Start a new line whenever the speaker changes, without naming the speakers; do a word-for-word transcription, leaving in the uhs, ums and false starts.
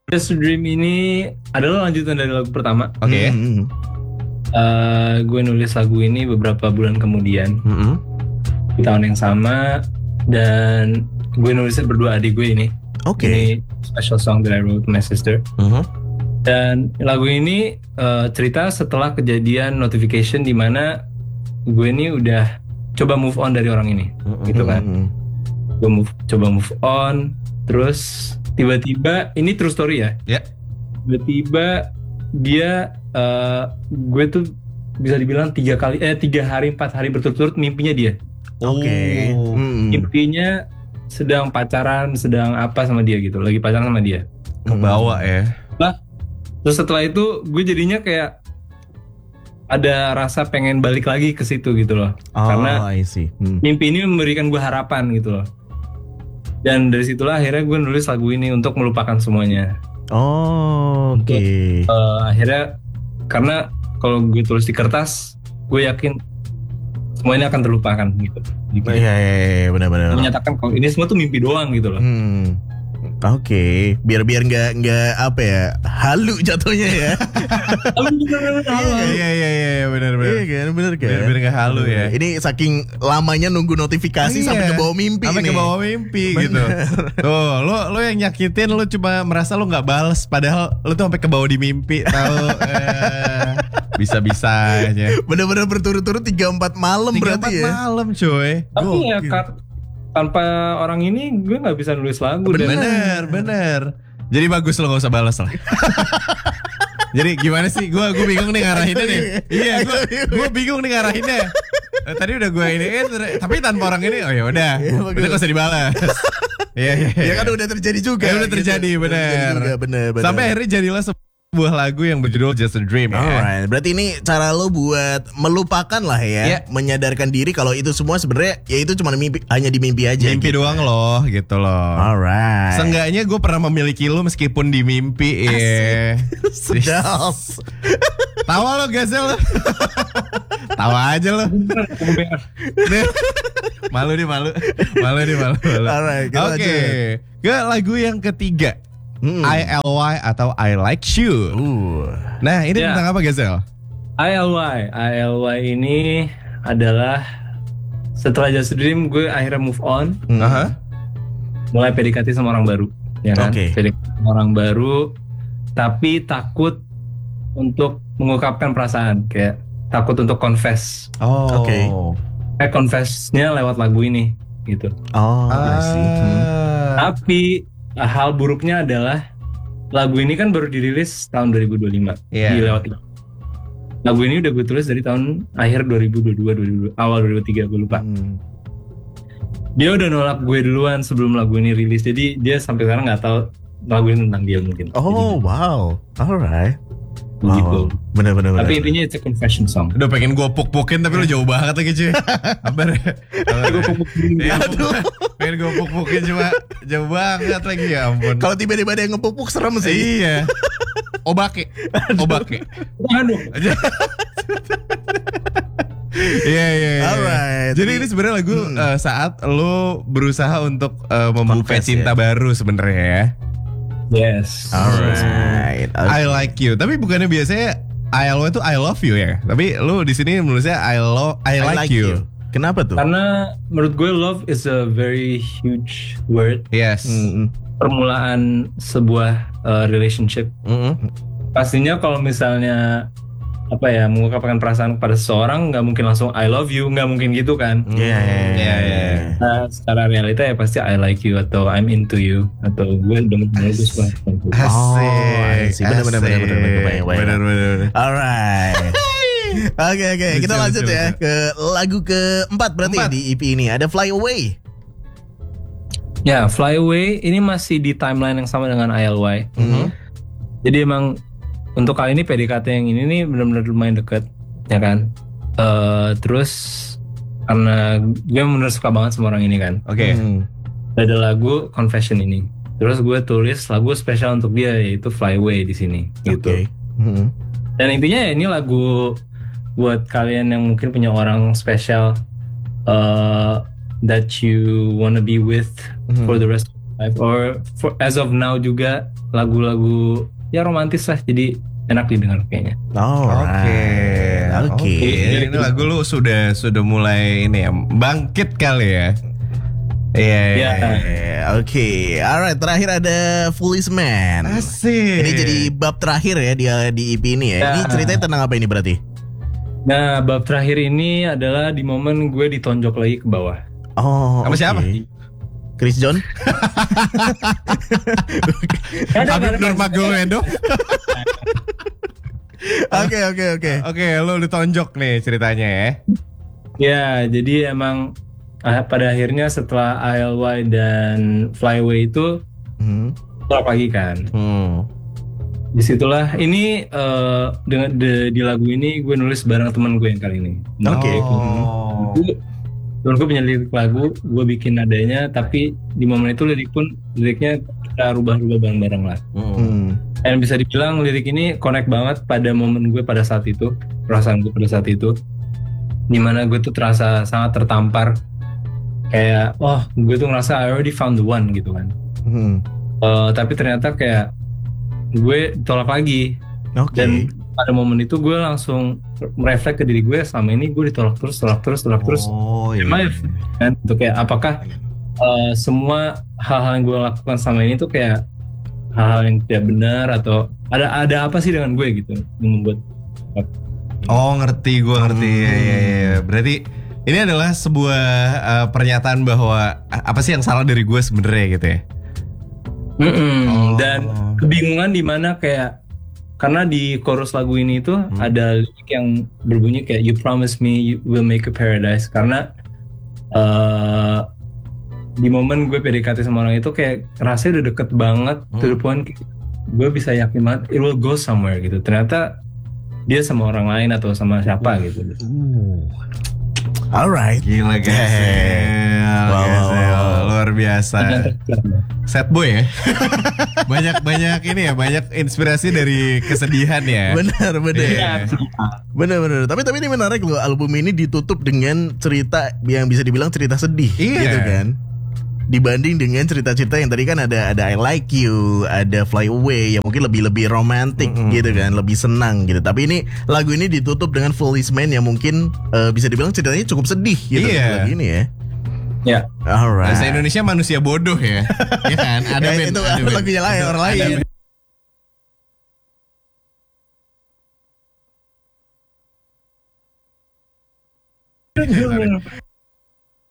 Just a Dream ini adalah lanjutan dari lagu pertama.
Oke. Okay.
Mm-hmm.
Uh, gue nulis lagu ini beberapa bulan kemudian
Mm-hmm.
di tahun yang sama, dan gue nulisnya berdua adik gue ini.
Oke.
Okay. Ini special song that I wrote with my sister.
Mm-hmm.
Dan lagu ini uh, cerita setelah kejadian notification di mana gue ini udah coba move on dari orang ini, mm-hmm. gitu kan. Gue move, coba move on, terus tiba-tiba ini true story ya.
Ya. Yeah.
Tiba-tiba dia, uh, gue tuh bisa dibilang tiga kali, eh tiga hari empat hari berturut-turut mimpinya dia.
Oke. Okay.
Oh.
Mm-hmm.
Mimpinya sedang pacaran, sedang apa sama dia gitu, lagi pacaran sama dia.
Kebawa ya.
Lah, terus setelah itu gue jadinya kayak ada rasa pengen balik lagi ke situ gitu loh.
Oh,
karena
I see. Hmm.
mimpi ini memberikan gue harapan gitu loh. Dan dari situlah akhirnya gue nulis lagu ini untuk melupakan semuanya.
Oh, oke. Okay.
Uh, akhirnya karena kalau gue tulis di kertas, gue yakin semuanya akan terlupakan gitu.
Iya, iya, iya, benar-benar.
Menyatakan kalau ini semua tuh mimpi doang gitu loh.
Hmm. Oke, okay. biar biar nggak nggak apa ya, halu jatuhnya ya.
Iya iya iya benar benar.
Iya kan, benar kan.
Biar biar nggak halu ya.
Ini saking lamanya nunggu notifikasi iya. sampai ke bawah mimpi.
Sampai ke bawah mimpi gitu. Tuh, lo lo yang nyakitin, lo cuma merasa lo nggak bales, padahal lo tuh sampai ke bawah di mimpi, tahu? eh, bisa-bisanya.
Bener-bener berturut-turut tiga empat malam berarti ya.
tiga empat malam cuy.
Tapi ya kan, tanpa orang ini gue nggak bisa nulis lagu.
Bener, bener. Jadi bagus lo nggak usah balas lah. Jadi gimana sih? Gue gue bingung nih ngarahinnya nih. Iya, gue gue bingung nih ngarahinnya. Eh, tadi udah gue ini kan, tapi tanpa orang ini, oh ya udah, udah nggak usah dibalas. Iya, iya.
Ya kan udah terjadi juga.
Ya udah terjadi, gitu. bener.
Terjadi juga, bener, bener.
Sampai akhirnya jadilah sebuah lagu yang berjudul Just a Dream.
Alright, ya. Berarti ini cara lo buat melupakan lah ya, yeah. menyadarkan diri kalau itu semua sebenarnya ya itu cuma mimpi, hanya di mimpi aja.
Mimpi gitu. Doang loh, gitu loh.
Alright.
Seenggaknya gue pernah memiliki lo meskipun di mimpi. Ya.
Sedap.
Tawa lo Gazel. Tawa aja lo. Malu nih malu. Malu nih malu. malu.
Alright. Oke.
Okay. Ke lagu yang ketiga. Hmm. I L Y atau I Like You.
Uh.
Nah ini yeah. tentang apa Gazel?
I L Y I L Y ini adalah setelah Just a Dream gue akhirnya move on.
Uh-huh.
Mulai P D K T sama orang baru, ya kan?
Okay.
P D K T sama orang baru, tapi takut untuk mengungkapkan perasaan, kayak takut untuk confess.
Oh.
Oke. Okay.
Kayak confessnya lewat lagu ini, gitu.
Oh.
Ah.
I see. Hmm.
Tapi hal buruknya adalah lagu ini kan baru dirilis tahun dua ribu dua puluh lima.
Yeah.
Di lewat lagu ini udah gue tulis dari tahun akhir dua ribu dua puluh dua, dua ribu, awal dua ribu dua puluh tiga, gue lupa.
Hmm.
Dia udah nolak gue duluan sebelum lagu ini rilis, jadi dia sampai sekarang nggak tahu lagu ini tentang dia mungkin.
Oh
jadi,
wow, alright.
Gitu.
Wow. Bener-bener.
Tapi intinya it's a confession song.
Udah pengen gue puk-pukin tapi lu jauh banget lagi cuy. Apa?
Gue puk-pukin.
Aduh. Pengen gue puk-pukin cuma jauh banget lagi, ya ampun.
Kalau tiba-tiba ada yang ngepuk-puk serem sih.
Iya. Obake. Obake.
Aduh.
Iya iya.
Alright.
Jadi ini sebenarnya lagu hmm. uh, saat lo berusaha untuk uh, membuka
Confess,
cinta
ya?
baru sebenarnya ya.
Yes.
Alright. Okay.
I like you. Tapi bukannya biasanya I L Y itu I love you ya. Tapi lu di sini menulisnya I love I, I like, like you. you.
Kenapa tuh?
Karena menurut gue love is a very huge word.
Yes.
Mm-hmm.
Permulaan sebuah uh, relationship.
Mm-hmm.
Pastinya kalau misalnya apa ya, mengungkapkan perasaan kepada seseorang nggak mungkin langsung I love you, nggak mungkin gitu kan.
Iya iya iya.
Nah secara realita ya pasti I like you atau I'm into you atau gue demen dengan lu suka.
Asik.
Bener bener bener bener bener
bener bener.
Alright. Oke oke, kita lanjut ya ke lagu keempat berarti Empat. Di E P ini ada Fly Away.
Ya, Fly Away ini masih di timeline yang sama dengan I L Y. Mm-hmm. Jadi emang untuk kali ini P D K T yang ini nih benar-benar lumayan deket, ya kan. Uh, terus karena gue benar suka banget sama orang ini kan.
Oke. Okay.
Hmm. Ada lagu Confession ini. Terus gue tulis lagu spesial untuk dia yaitu Fly Away di sini. Gitu.
Okay. Hmm.
Dan intinya ya ini lagu buat kalian yang mungkin punya orang spesial uh, that you wanna be with hmm. for the rest Live or for, as of now juga lagu-lagu ya romantis lah, jadi enak didengar kayaknya.
Oh,
Oke,
oke.
Ini lagu lu sudah sudah mulai ini ya bangkit kali ya. Iya, iya.
Ya.
Oke, alright. Terakhir ada Foolish Man.
Asik.
Ini jadi bab terakhir ya dia di E P ini ya.
Ya.
Ini ceritanya tentang apa ini berarti?
Nah, bab terakhir ini adalah di momen gue ditonjok lagi ke bawah.
Oh,
Sama
oke.
siapa?
Chris John.
Habib Nurmagomedov.
Oke, oke, oke.
Oke, lu ditonjok nih ceritanya ya.
Ya, jadi emang ah, pada akhirnya setelah I L Y dan Fly Away itu
Hmm.
tolak lagi kan.
Hmm.
Disitulah ini eh, dengan de- di lagu ini gue nulis bareng teman gue yang kali ini.
Oke.
Oh.
Itu temen gue punya lirik lagu, gue bikin nadanya, tapi di momen itu lirik pun liriknya kita rubah-rubah bareng-bareng lah.
Hmm.
Dan bisa dibilang lirik ini connect banget pada momen gue pada saat itu, perasaan gue pada saat itu, dimana gue tuh terasa sangat tertampar, kayak, oh gue tuh ngerasa I already found the one gitu kan.
Hmm.
Eh, tapi ternyata kayak gue ditolak lagi.
Oke.
Dan pada momen itu gue langsung mereflek ke diri gue, selama ini gue ditolak terus, tolak terus, tolak terus.
Oh iya.
Am I- kan untuk kayak apakah uh, semua hal-hal yang gue lakukan selama ini tuh kayak hal-hal yang tidak benar, atau ada ada apa sih dengan gue gitu yang membuat
Oh ngerti, gue ngerti. Iya, iya, iya. Berarti ini adalah sebuah uh, pernyataan bahwa uh, apa sih yang salah dari gue sebenarnya gitu ya?
Mm-mm.
Oh.
Dan kebingungan di mana kayak, karena di chorus lagu ini tuh
Hmm.
ada lirik yang berbunyi kayak you promise me you will make a paradise, karena uh, di momen gue P D K T sama orang itu kayak rasanya udah deket banget to the point gue bisa yakin banget it will go somewhere gitu. Ternyata dia sama orang lain atau sama siapa gitu.
Alright.
Gila guys.
Wow, wow, wow.
Luar biasa.
Dan-
Sad boy ya. banyak banyak ini ya, banyak inspirasi dari kesedihan ya.
Benar, benar.
Iya.
Benar, benar. Tapi tapi ini menarik loh, album ini ditutup dengan cerita yang bisa dibilang cerita sedih,
Iya.
gitu kan? Dibanding dengan cerita-cerita yang tadi kan ada ada I Like You, ada Fly Away yang mungkin lebih lebih romantis gitu kan, lebih senang gitu. Tapi ini lagu ini ditutup dengan Foolish Man yang mungkin eh, bisa dibilang ceritanya cukup sedih gitu
Iya.
lagu ini ya.
Ya.
Alright.
Bahasa Indonesia manusia bodoh ya. Ya kan? Ada
Ya,
band,
itu
ada band.
lagunya lain, orang
Ada
lain.
band.